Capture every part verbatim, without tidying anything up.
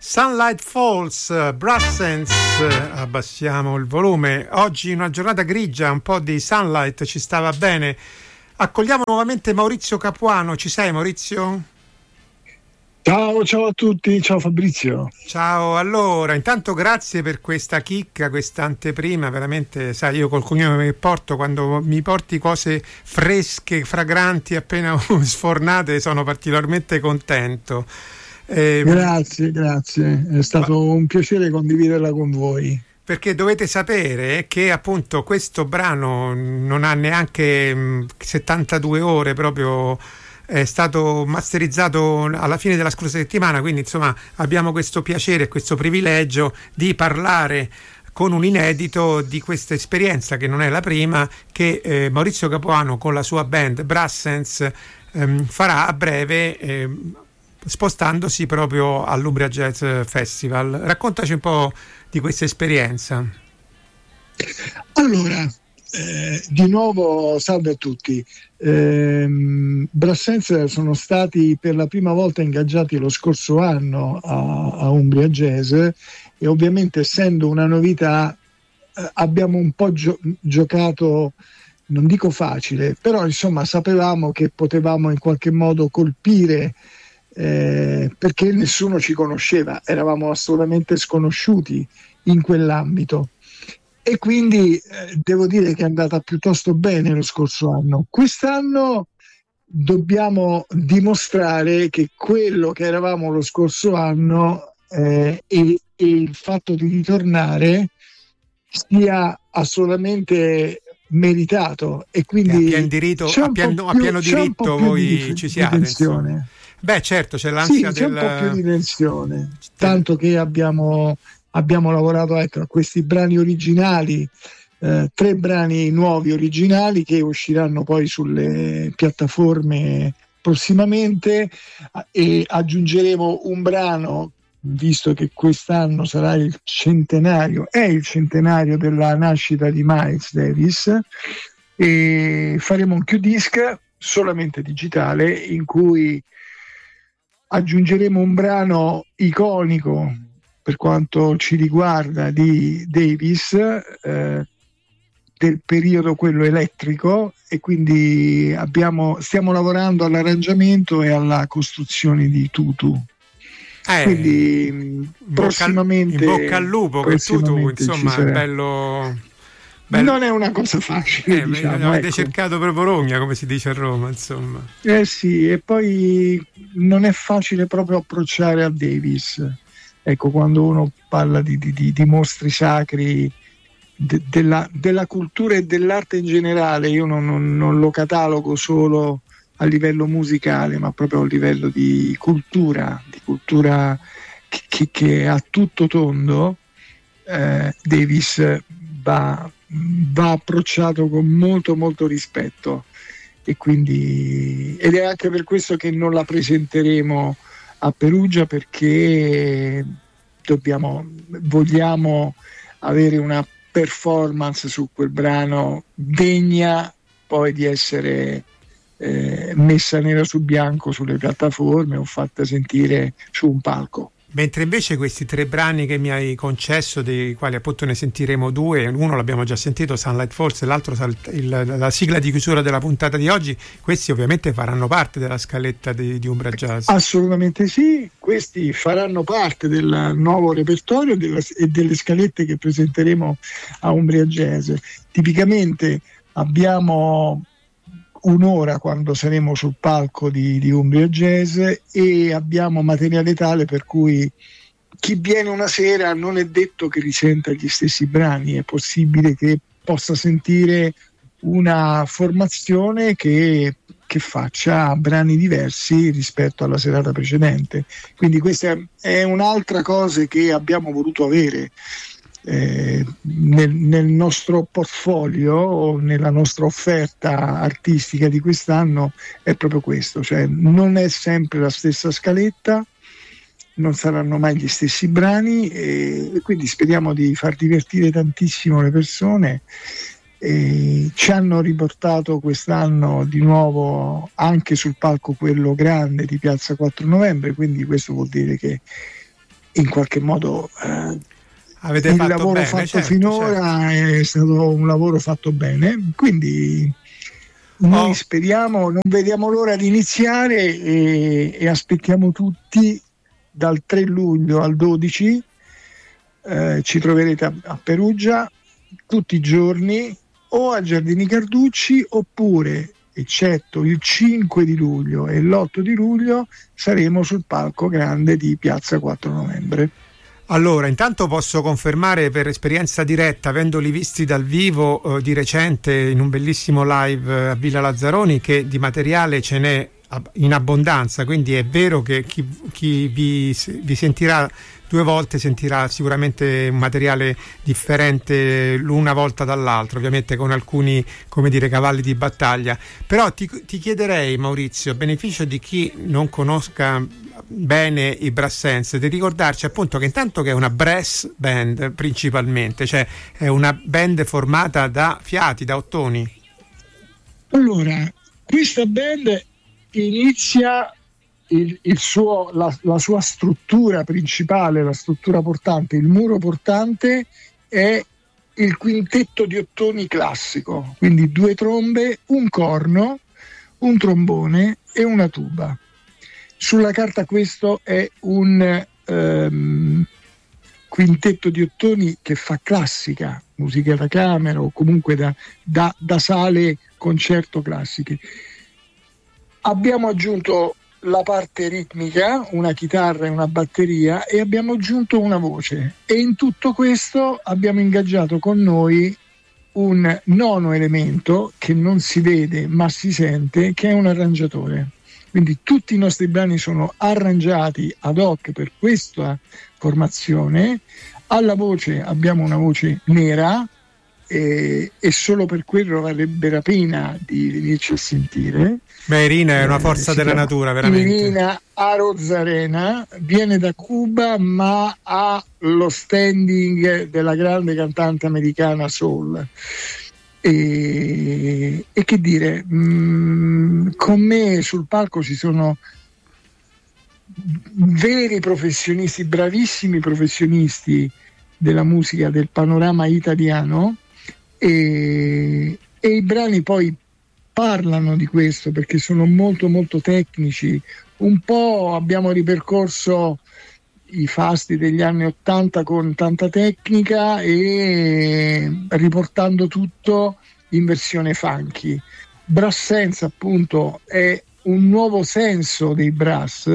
Sunlight Falls, Brassens, abbassiamo il volume. Oggi una giornata grigia, un po' di sunlight ci stava bene. Accogliamo nuovamente Maurizio Capuano. Ci sei, Maurizio? Ciao, ciao a tutti, ciao Fabrizio. Ciao, allora, intanto grazie per questa chicca, questa anteprima, veramente, sai, io col cognome che porto, quando mi porti cose fresche, fragranti, appena sfornate, sono particolarmente contento. Eh, grazie, grazie, è stato ma... un piacere condividerla con voi. Perché dovete sapere che appunto questo brano non ha neanche mh, settantadue ore, proprio è stato masterizzato alla fine della scorsa settimana, quindi insomma abbiamo questo piacere e questo privilegio di parlare con un inedito di questa esperienza, che non è la prima, che eh, Maurizio Capuano con la sua band Brassens ehm, farà a breve, eh, spostandosi proprio all'Umbria Jazz Festival. Raccontaci un po' di questa esperienza. Allora, eh, di nuovo salve a tutti. Eh, Brassens sono stati per la prima volta ingaggiati lo scorso anno a, a Umbria Jazz, e ovviamente, essendo una novità, eh, abbiamo un po' gio- giocato, non dico facile, però insomma sapevamo che potevamo in qualche modo colpire, Eh, perché nessuno ci conosceva, eravamo assolutamente sconosciuti in quell'ambito, e quindi eh, devo dire che è andata piuttosto bene lo scorso anno. Quest'anno dobbiamo dimostrare che quello che eravamo lo scorso anno eh, e, e il fatto di ritornare sia assolutamente meritato, e quindi a pieno diritto, a pieno, a pieno diritto voi di, ci siate. Beh, certo, c'è l'ansia sì, c'è del... un po' più di tensione, tanto che abbiamo, abbiamo lavorato ecco, a questi brani originali, eh, tre brani nuovi originali che usciranno poi sulle piattaforme prossimamente, e aggiungeremo un brano, visto che quest'anno sarà il centenario, è il centenario della nascita di Miles Davis, e faremo un Q-disc solamente digitale in cui aggiungeremo un brano iconico per quanto ci riguarda di Davis, eh, del periodo quello elettrico, e quindi abbiamo, stiamo lavorando all'arrangiamento e alla costruzione di Tutu. Eh, quindi in prossimamente bocca, in bocca al lupo, che Tutu insomma è bello... Bello. Non è una cosa facile, eh, diciamo, avete ecco. cercato per Bologna, come si dice a Roma, insomma. Eh sì, e poi non è facile proprio approcciare a Davis. Ecco, quando uno parla di, di, di mostri sacri de, della, della cultura e dell'arte in generale, io non, non, non lo catalogo solo a livello musicale, ma proprio a livello di cultura, di cultura che, che, che a tutto tondo eh, Davis va... va approcciato con molto molto rispetto, e quindi ed è anche per questo che non la presenteremo a Perugia, perché dobbiamo vogliamo avere una performance su quel brano degna poi di essere eh, messa nera su bianco sulle piattaforme o fatta sentire su un palco. Mentre invece questi tre brani che mi hai concesso, dei quali appunto ne sentiremo due, uno l'abbiamo già sentito, Sunlight Falls, e l'altro il, la sigla di chiusura della puntata di oggi, questi ovviamente faranno parte della scaletta di, di Umbria Jazz. Assolutamente sì, questi faranno parte del nuovo repertorio della, e delle scalette che presenteremo a Umbria Jazz. Tipicamente abbiamo un'ora quando saremo sul palco di, di Umbria Jazz, e abbiamo materiale tale per cui chi viene una sera non è detto che risenta gli stessi brani, è possibile che possa sentire una formazione che, che faccia brani diversi rispetto alla serata precedente. Quindi questa è un'altra cosa che abbiamo voluto avere Eh, nel, nel nostro portfolio o nella nostra offerta artistica di quest'anno, è proprio questo, cioè non è sempre la stessa scaletta, non saranno mai gli stessi brani, e, e quindi speriamo di far divertire tantissimo le persone. E ci hanno riportato quest'anno di nuovo anche sul palco quello grande di Piazza quattro Novembre, quindi questo vuol dire che in qualche modo eh, avete il fatto lavoro bene, fatto certo, finora certo. È stato un lavoro fatto bene, quindi noi oh. speriamo, non vediamo l'ora di iniziare e, e aspettiamo tutti dal tre luglio al dodici. Eh, ci troverete a, a Perugia tutti i giorni o a Giardini Carducci, oppure eccetto il cinque di luglio e l'otto di luglio saremo sul palco grande di Piazza quattro Novembre. Allora, intanto posso confermare per esperienza diretta, avendoli visti dal vivo eh, di recente in un bellissimo live a Villa Lazzaroni, che di materiale ce n'è in abbondanza, quindi è vero che chi, chi vi, vi sentirà due volte sentirà sicuramente un materiale differente l'una volta dall'altra, ovviamente con alcuni, come dire, cavalli di battaglia. Però ti, ti chiederei, Maurizio, a beneficio di chi non conosca bene i Brass Sense, di ricordarci appunto che intanto che è una brass band principalmente, cioè è una band formata da fiati, da ottoni. Allora, questa band inizia il, il suo, la, la sua struttura principale, la struttura portante, il muro portante è il quintetto di ottoni classico, quindi due trombe, un corno, un trombone e una tuba. Sulla carta questo è un um, quintetto di ottoni che fa classica, musica da camera o comunque da, da, da sale concerto classiche. Abbiamo aggiunto la parte ritmica, una chitarra e una batteria, e abbiamo aggiunto una voce, e in tutto questo abbiamo ingaggiato con noi un nono elemento che non si vede ma si sente, che è un arrangiatore. Quindi tutti i nostri brani sono arrangiati ad hoc per questa formazione. Alla voce abbiamo una voce nera e, e solo per quello varrebbe la pena di venirci a sentire. Beh, Irina è una forza eh, della natura, veramente. Irina Arozarena viene da Cuba, ma ha lo standing della grande cantante americana soul. E, e che dire, mh, con me sul palco ci sono veri professionisti, bravissimi professionisti della musica, del panorama italiano, e, e i brani poi parlano di questo perché sono molto molto tecnici. Un po' abbiamo ripercorso i fasti degli anni ottanta con tanta tecnica e riportando tutto in versione funky. Brass Sense appunto è un nuovo senso dei brass,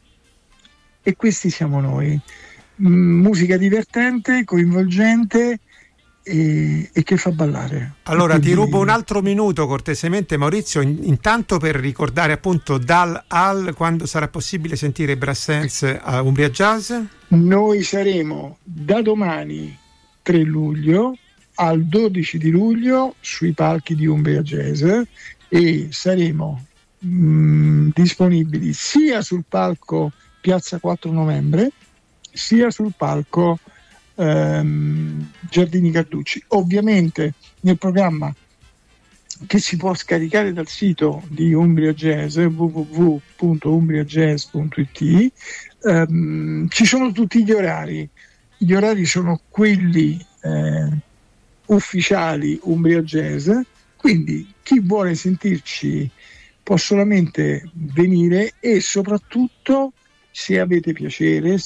e questi siamo noi. Musica divertente, coinvolgente e, e che fa ballare. Allora quindi... ti rubo un altro minuto cortesemente, Maurizio, in, intanto per ricordare appunto dal al quando sarà possibile sentire Brass Sense a Umbria Jazz. Noi saremo da domani tre luglio al dodici di luglio sui palchi di Umbria Jazz, e saremo mh, disponibili sia sul palco Piazza quattro Novembre sia sul palco ehm, Giardini Carducci. Ovviamente nel programma, che si può scaricare dal sito di Umbria Jazz, w w w punto umbria jazz punto i t, ehm, ci sono tutti gli orari. Gli orari sono quelli eh, ufficiali Umbria Jazz, quindi chi vuole sentirci può solamente venire, e soprattutto, se avete piacere,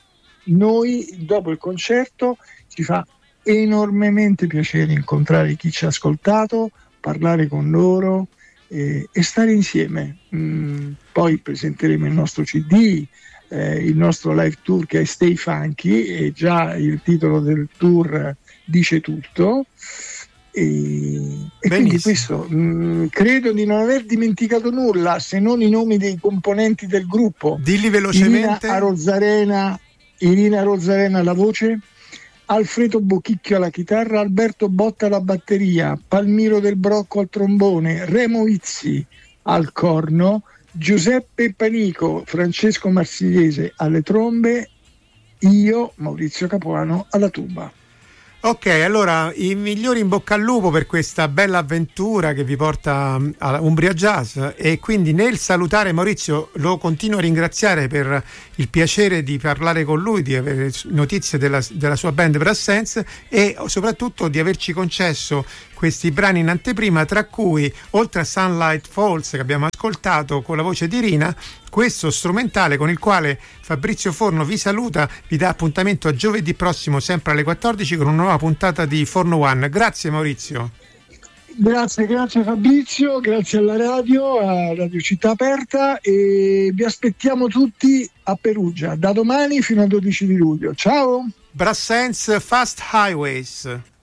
noi dopo il concerto ci fa enormemente piacere incontrare chi ci ha ascoltato, parlare con loro eh, e stare insieme. Mm, poi presenteremo il nostro C D, eh, il nostro live tour che è Stay Funky, e già il titolo del tour dice tutto. E, e quindi questo, mh, credo di non aver dimenticato nulla, se non i nomi dei componenti del gruppo. Dilli velocemente. Irina Arozarena, Irina Arozarena alla voce, Alfredo Bocchicchio alla chitarra, Alberto Botta alla batteria, Palmiro del Brocco al trombone, Remo Izzi al corno, Giuseppe Panico, Francesco Marsigliese alle trombe, io, Maurizio Capuano, alla tuba. Ok, allora i migliori in bocca al lupo per questa bella avventura che vi porta a Umbria Jazz, e quindi nel salutare Maurizio lo continuo a ringraziare per il piacere di parlare con lui, di avere notizie della, della sua band Brass Sense e soprattutto di averci concesso questi brani in anteprima, tra cui oltre a Sunlight Falls che abbiamo ascoltato con la voce di Rina, questo strumentale con il quale Fabrizio Forno vi saluta, vi dà appuntamento a giovedì prossimo sempre alle quattordici con una nuova puntata di Forno One. Grazie Maurizio. Grazie, grazie Fabrizio, grazie alla radio, a Radio Città Aperta, e vi aspettiamo tutti a Perugia da domani fino al dodici di luglio. Ciao! Brass Sense Fast Highways.